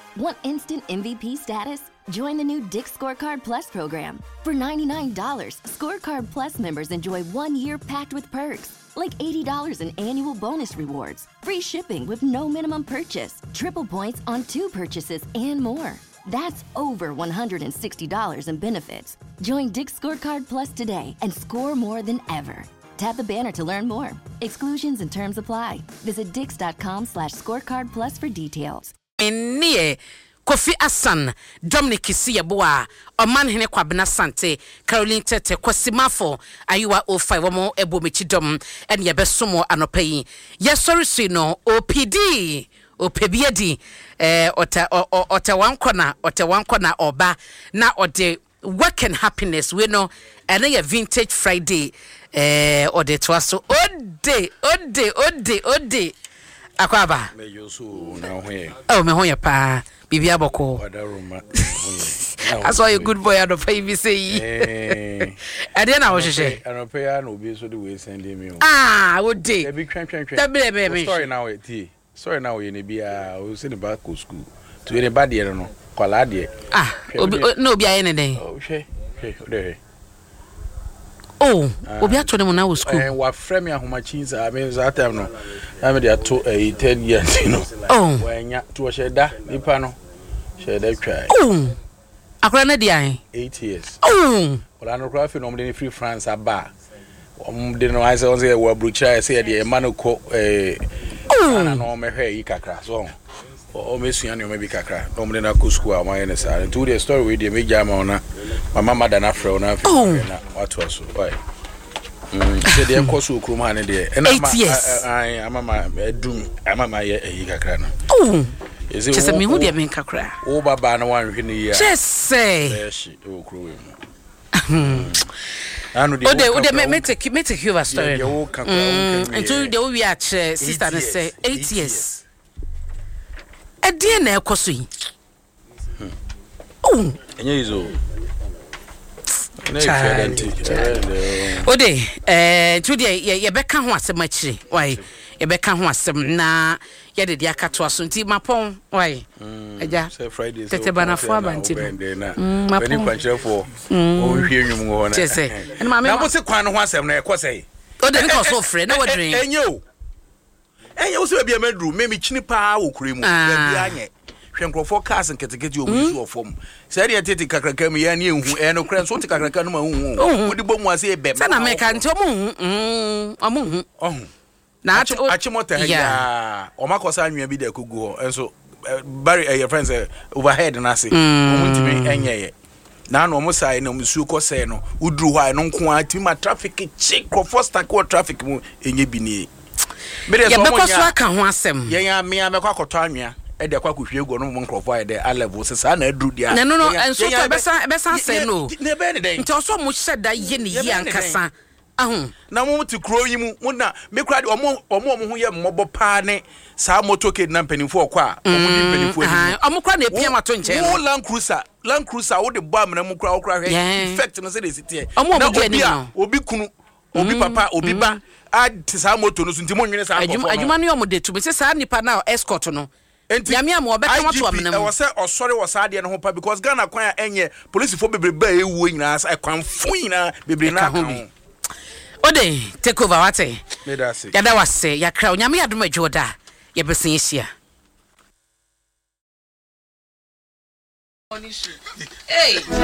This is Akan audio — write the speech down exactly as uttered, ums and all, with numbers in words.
Want instant M V P status? Join the new Dick's Scorecard Plus program. For ninety-nine dollars, Scorecard Plus members enjoy one year packed with perks, like eighty dollars in annual bonus rewards, free shipping with no minimum purchase, triple points on two purchases, and more. That's over one hundred sixty dollars in benefits. Join Dick's Scorecard Plus today and score more than ever. Tap the banner to learn more. Exclusions and terms apply. Visit dix.com slash scorecard plus for details. Enie Kofi Asan, Dominic Siyeboa, Oman Hene Kwabena Sante, Caroline Tete, Kwasimafo, Ayuwa O five Womo Ebo Michidom, and Yabesomo Anopeyi. Yes, sorry, Sino, O P D, O Pebiedi, eh, Ota Ota one corner, Ota one corner, Oba, na Ode work and happiness, we know, and a vintage Friday, eh, Ode Twaso, Ode, Ode, Ode, Ode. Akwaba. Me yosu na hoye. Oh, me hoye pa. Bibi aboko. That's why you good boy out of pay me say. Eh. And then I was say. I don't pay an obi so the way send me. Ah, what day? E be twen twen twen. That be be. Sorry now e ti. Sorry now you be a we say the back school. To the bad there no. Kwala there. Ah, obi no obi aye ne den. Oh, she. She, there. Oh, obi atone mo na wo school. Eh, wa frame ahoma chinza, I mean that time no. I mean they are to eh ten years, you know. Oh. Wanya to sheda, nipa no. Sheda try. Oh. Akora na dia eh. eight years. Oh. Ola no craft no me free France aba. Um de no I say on say we brucha say dey man ko eh ana no me hwe yi kakra so. O me suan no me bi kakra. No me na ko school a my na say. To the story we dey me jama ona. My mama da na frɛ na frɛ na what was why. Mm, say dey ko so krum ha ne dey. eight years. I mama edum, mama ye yi kakra na. Oh. Is it just me who dey me kakra? O baba na wan hwe ne yi. Just say. O krum. Anu dey. O dey o dey me take me take your story. Mm, until dey we at sister na say eight years. E dey na ekoso yi. Oh. Enye izo. Ode eh today ye beka ho asem akire why ye beka ho asem na ye de dia kato aso nti mapon why eja say Friday so tete banafo abanti na mapon kwanchefo o hwie nwum ho na chese na na mo se kwan ho asem na ekosei ode nko so frɛ na wadrin enye o enye wo se bia madru me me chini pa wo kuremu bia anye hwenkrofo cars nketekete omusu ofom se dey tete kakraka me ya ne ehu e no kran so te kakraka no ma hu wo di bomu ase ebe se na me kan te omu hu mm omu hu ohun na achimota ya o makosa anwia bi da kogu ho enso bari your friends overhead na ase omuntimi enyeye na no mo sai na musu ko se no uduru ho ai no nko atima traffic check crofo stack wo traffic mu enye bi ni ya bekoso aka ho asem ye ya me ya bekwa koto anwia e de kwa kuhwie go no mo nkrofo ai de a level se sa na aduru dia no no enso to besa besa se no ne be ne den nti oso mo hyeda ye ne yi ankasa ahun na mo ti kro yi mu mo na me kra de omo omo omo ho ye mmobo pa ne sa motorcade na mpanimfo okwa omo di mpanimfo ni omo kra na epia mato nche wo Land Cruiser Land Cruiser wo de bo amna mu kra wo kra hwe effect no se de sitie na obi obi kunu obi papa obi ba a sa motor no so nti mo nwene sa akofo adwuma ne omo de tu be se sa nipa na escort no nyame am obeka mato amna mu e wo se osore wo sa de no ho pa because Ghana kwan enye police fo bebrebe a ewu nyina sa kwan fu nyina bebre na kan ode take over wate me da se ya da wase ya kra nyame yadom adwoda ye besin hia hey